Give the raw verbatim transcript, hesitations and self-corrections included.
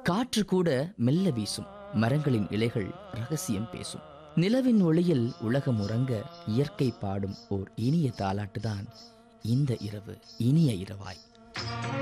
காற்று கூட மெல்ல வீசும், மரங்களின் இலைகள் ரகசியம் பேசும். நிலவின் ஒளியில் உலகம் உறங்க இயற்கை பாடும் ஓர் இனிய தாலாட்டுதான் இந்த இரவு இனிய இரவாய்.